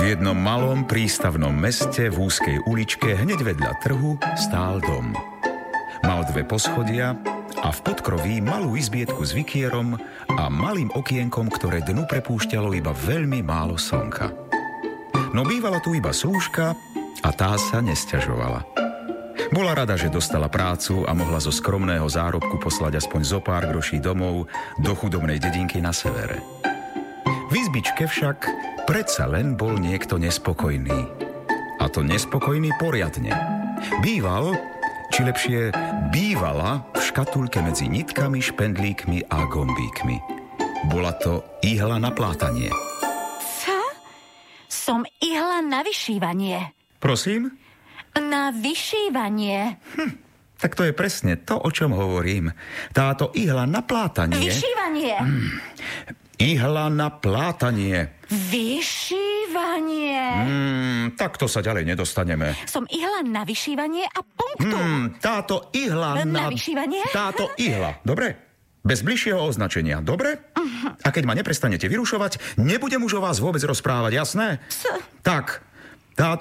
V jednom malom prístavnom meste v úzkej uličke hneď vedľa trhu stál dom. Mal 2 poschodia a v podkroví malú izbietku s vikierom a malým okienkom, ktoré dnu prepúšťalo iba veľmi málo slnka. No bývala tu iba slúžka a tá sa nesťažovala. Bola rada, že dostala prácu a mohla zo skromného zárobku poslať aspoň zo pár groší domov do chudobnej dedinky na severe. V izbičke však predsa len bol niekto nespokojný. A to nespokojný poriadne. Bývala v škatulke medzi nitkami, špendlíkmi a gombíkmi. Bola to ihla na plátanie. Co? Som ihla na vyšívanie. Prosím? Na vyšívanie. Tak to je presne to, o čom hovorím. Táto ihla na plátanie... Vyšívanie. Ihla na plátanie. Vyšívanie. Takto sa ďalej nedostaneme. Som ihla na vyšívanie a punktu. Táto ihla na vyšívanie? Táto ihla, dobre? Bez bližšieho označenia, dobre? A keď ma neprestanete vyrušovať, nebudem už o vás vôbec rozprávať, jasné? Tak, táto